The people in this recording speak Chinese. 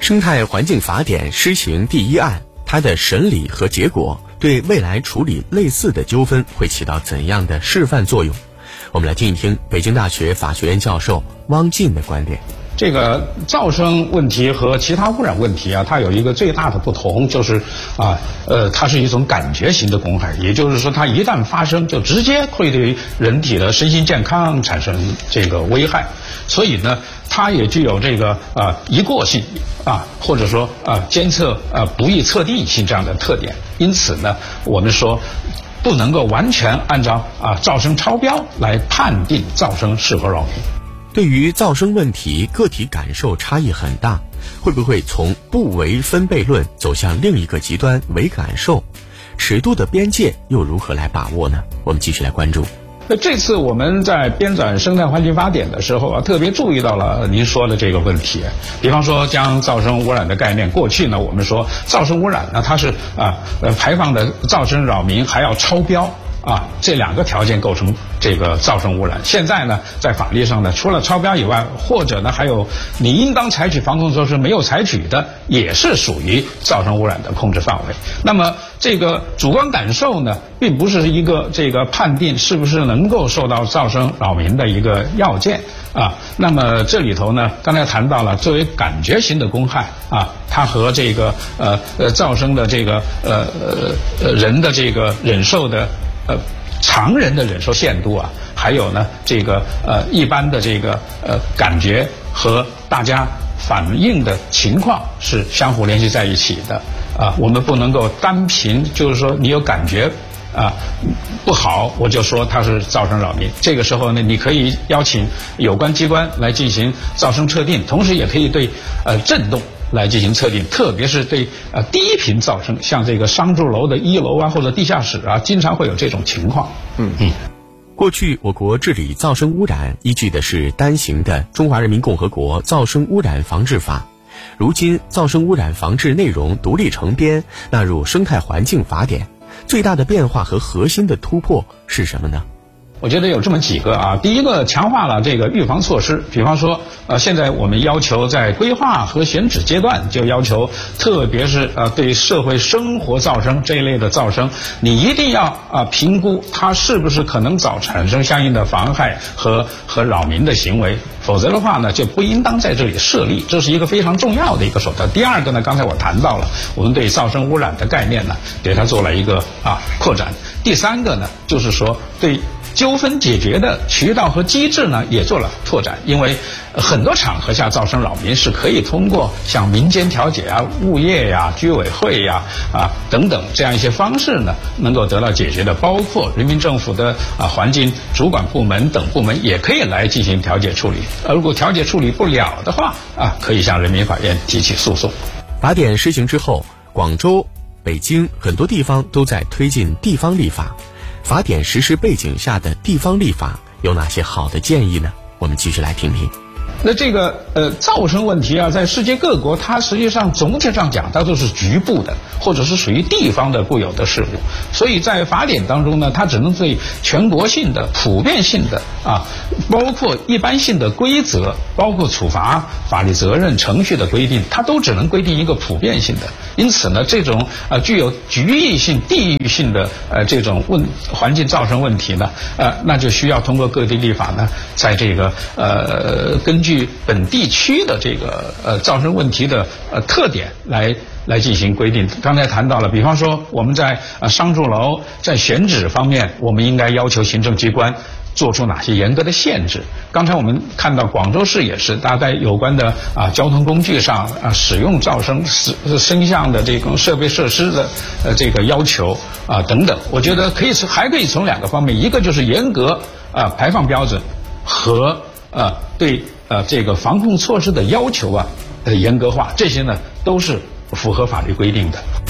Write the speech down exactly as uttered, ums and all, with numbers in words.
生态环境法典施行第一案，它的审理和结果对未来处理类似的纠纷会起到怎样的示范作用？我们来听一听北京大学法学院教授汪进的观点。 这个噪声问题和其他污染问题啊，它有一个最大的不同，就是啊呃，它是一种感觉型的公害，也就是说，它一旦发生，就直接会对人体的身心健康产生这个危害，所以呢，它也具有这个啊一过性啊，或者说啊监测啊不易测定性这样的特点。因此呢，我们说不能够完全按照啊噪声超标来判定噪声是否扰民。 对于噪声问题，个体感受差异很大，会不会从不为分贝论走向另一个极端为感受？尺度的边界又如何来把握呢？我们继续来关注。 那这次我们在编纂生态环境法典的时候啊，特别注意到了您说的这个问题。比方说，将噪声污染的概念，过去呢，我们说噪声污染呢，它是啊呃排放的噪声扰民还要超标。啊，这两个条件构成这个噪声污染。现在呢，在法律上呢，除了超标以外，或者呢还有你应当采取防控措施没有采取的，也是属于噪声污染的控制范围。那么这个主观感受呢，并不是一个这个判定是不是能够受到噪声扰民的一个要件啊。那么这里头呢，刚才谈到了作为感觉型的公害啊，它和这个呃呃噪声的这个呃呃人的这个忍受的。呃，常人的忍受限度啊，还有呢，这个呃一般的这个呃感觉和大家反应的情况是相互联系在一起的啊。我们不能够单凭就是说你有感觉啊不好，我就说它是噪声扰民。这个时候呢，你可以邀请有关机关来进行噪声测定，同时也可以对呃震动来进行测定，特别是对呃低频噪声，像这个商住楼的一楼啊或者地下室啊，经常会有这种情况。嗯嗯。 过去我国治理噪声污染依据的是单行的《中华人民共和国噪声污染防治法》，如今噪声污染防治内容独立成编，纳入生态环境法典，最大的变化和核心的突破是什么呢？ 我觉得有这么几个啊，第一个强化了这个预防措施，比方说，呃，现在我们要求在规划和选址阶段就要求，特别是呃对社会生活噪声这一类的噪声，你一定要啊评估它是不是可能早产生相应的妨害和和扰民的行为，否则的话呢，就不应当在这里设立，这是一个非常重要的一个手段。第二个呢，刚才我谈到了，我们对噪声污染的概念呢，给它做了一个啊扩展。第三个呢，就是说对纠纷解决的渠道和机制呢也做了拓展，因为很多场合下噪声扰民是可以通过像民间调解啊、物业呀、居委会呀啊等等这样一些方式呢能够得到解决的，包括人民政府的啊环境主管部门等部门也可以来进行调解处理。而如果调解处理不了的话啊，可以向人民法院提起诉讼。 法典施行之后，广州、北京很多地方都在推进地方立法。法典实施背景下的地方立法有哪些好的建议呢？我们继续来听听。 那这个呃噪声问题啊，在世界各国，它实际上总体上讲，它都是局部的，或者是属于地方的固有的事物。所以在法典当中呢，它只能对全国性的、普遍性的啊，包括一般性的规则，包括处罚、法律责任、程序的规定，它都只能规定一个普遍性的。因此呢，这种呃具有局域性、地域性的呃这种问环境噪声问题呢，呃，那就需要通过各地立法呢，在这个呃根据本地区的这个呃噪声问题的呃特点来来进行规定。刚才谈到了，比方说我们在呃商住楼在选址方面，我们应该要求行政机关做出哪些严格的限制。刚才我们看到广州市也是，大概有关的啊交通工具上啊使用噪声声声像的这种设备设施的呃这个要求啊等等，我觉得可以还可以从两个方面，一个就是严格啊排放标准和呃对呃这个防控措施的要求啊呃严格化，这些呢都是符合法律规定的。